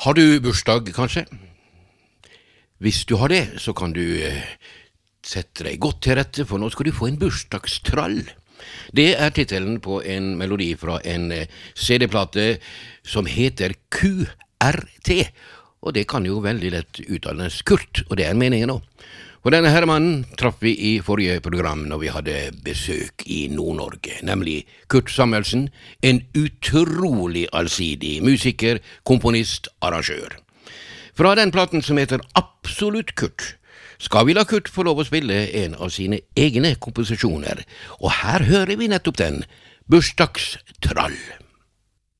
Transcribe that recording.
Har du bursdag, kanskje? Hvis du har det, så kan du sette deg godt til rette, for nå skal du få en bursdagstrall. Det titelen på en melodi fra en CD-plate som heter QRT, og det kan jo veldig lett uttales Kurt, og det meningen nå. Og denne herremannen traff vi i forrige program når vi hadde besøk i Nord-Norge, nemlig Kurt Samuelsen, en utrolig allsidig musiker, komponist, arrangør. Fra den platen som heter Absolutt Kurt, skal vi la Kurt få lov å spille en av sine egne komposisjoner, og her hører vi nettopp den, Bursdagstrall.